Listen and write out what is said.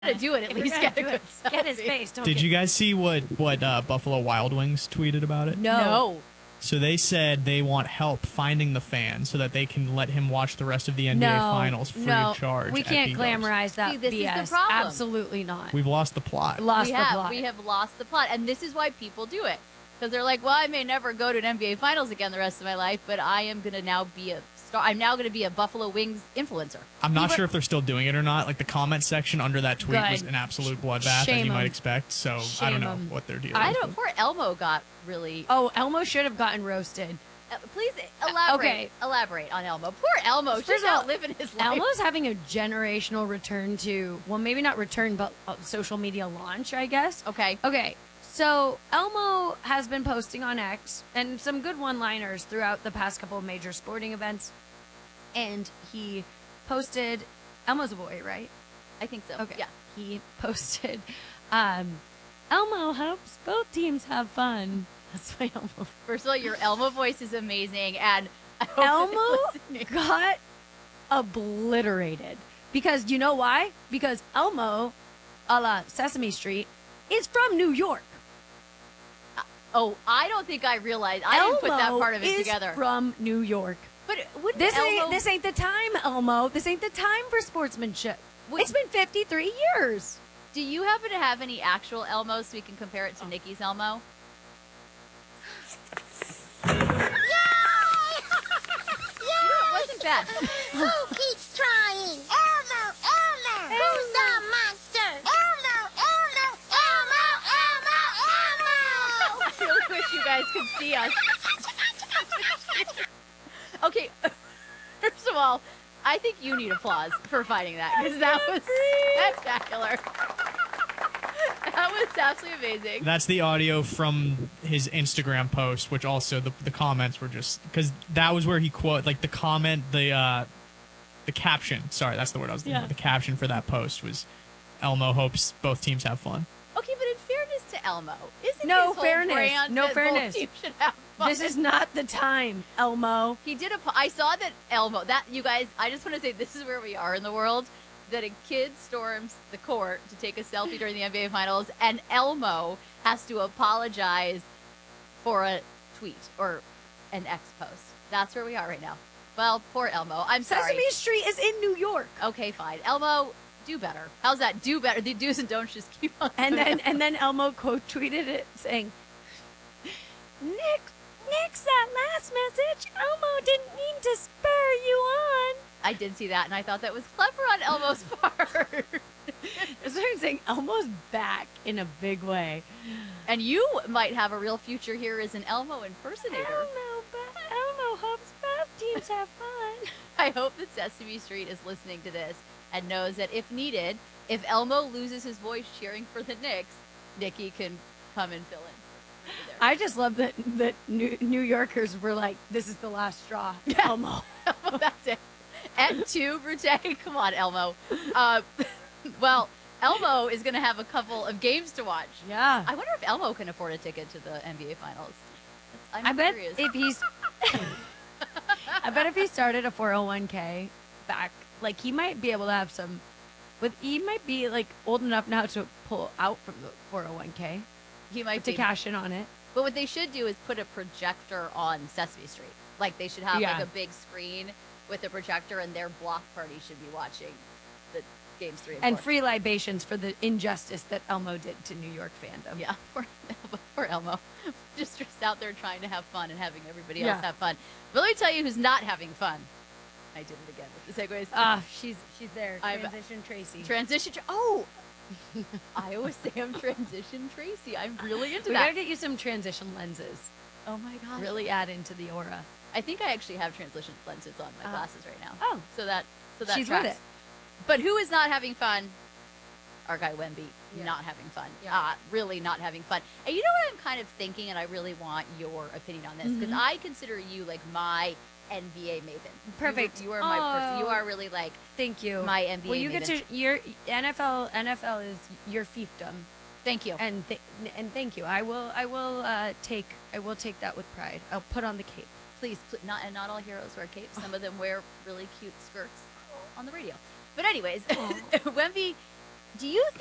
to do it, at least get a good selfie. Get his face. Don't Did get you guys see what Buffalo Wild Wings tweeted about it? No. So they said they want help finding the fan so that they can let him watch the rest of the NBA Finals free of charge. We can't glamorize that. See, this BS. is the problem. Absolutely not. We've lost the plot. We have lost the plot, and this is why people do it, because they're like, well, I may never go to an NBA Finals again the rest of my life, but I am going to now be a star. I'm now going to be a Buffalo Wings influencer. I'm not sure if they're still doing it or not. Like, the comment section under that tweet was an absolute bloodbath, as you might expect. So I don't know what they're dealing with. Poor Elmo got really. Oh, Elmo should have gotten roasted. Please elaborate. Okay. Elaborate on Elmo. Poor Elmo. She's not living his life. Elmo's having a generational return to, well, maybe not return, but social media launch, I guess. Okay. Okay. So Elmo has been posting on X and some good one-liners throughout the past couple of major sporting events. And he posted, Elmo's a boy, right? I think so. Okay. Yeah. He posted, Elmo helps both teams have fun. That's my Elmo. First of all, your Elmo voice is amazing, and I hope Elmo got obliterated. Because you know why? Because Elmo, a la Sesame Street, is from New York. Oh, I don't think I realized. I didn't put that part of it together. Is from New York. But this ain't the time, Elmo. This ain't the time for sportsmanship. It's been 53 years. Do you happen to have any actual Elmos so we can compare it to Nikki's Elmo? It wasn't bad. Who keeps trying? Elmo, Elmo. Who's the monster? Elmo, Elmo, Elmo, Elmo, Elmo. I really wish you guys could see us. Okay, first of all, I think you need applause for finding that, because that was spectacular. That was absolutely amazing. That's the audio from his Instagram post, which also the comments were just, because that was where he the comment, the caption. Sorry, that's the word I was looking for. The caption for that post was, Elmo hopes both teams have fun. Okay, but in fairness to Elmo, isn't No his whole fairness. brand No that fairness. both teams should have fun? This is not the time, Elmo. He did I saw that Elmo, you guys, I just want to say this is where we are in the world, that a kid storms the court to take a selfie during the NBA Finals, and Elmo has to apologize for a tweet or an X post. That's where we are right now. Well, poor Elmo. I'm sorry. Sesame Street is in New York. Okay, fine. Elmo, do better. How's that? Do better. The do's and don'ts just keep on. And then Elmo quote tweeted it saying, Nick's that last message. Elmo didn't mean to spur you on. I did see that, and I thought that was clever on Elmo's part. That's what I'm saying. Elmo's back in a big way. And you might have a real future here as an Elmo impersonator. Elmo hopes both teams have fun. I hope that Sesame Street is listening to this and knows that if needed, if Elmo loses his voice cheering for the Knicks, Nikki can come and fill in. I just love that New Yorkers were like, this is the last straw. Elmo. That's it. And two, Brute. Come on, Elmo. Well, Elmo is going to have a couple of games to watch. Yeah. I wonder if Elmo can afford a ticket to the NBA Finals. I bet if he started a 401k back, like he might be able to have some. He might be like old enough now to pull out from the 401k. He might to cash in on it. But what they should do is put a projector on Sesame Street. Like they should have like a big screen with a projector, and their block party should be watching the games 3 and 4. And free libations for the injustice that Elmo did to New York fandom. Yeah, poor Elmo. Just out there trying to have fun and having everybody else have fun. But let me tell you who's not having fun. I did it again with the segues. She's there. Transition Tracy. I always say I'm Transition Tracy. I'm really into We that. gotta get you some transition lenses. Oh my god. Really add into the aura. I think I actually have transition lenses on my glasses right now. Oh. So that She's tracks. with it. But who is not having fun? Our guy Wemby, not having fun. Really not having fun. And you know what I'm kind of thinking, and I really want your opinion on this, because I consider you like my NBA maven. Perfect. You are my person. You are really like thank you. My NBA Well, you maven. get to your NFL is your fiefdom. Thank you. And thank you. I will take that with pride. I'll put on the cape. Please, not all heroes wear capes. Some of them wear really cute skirts on the radio. But anyways, Wemby Do you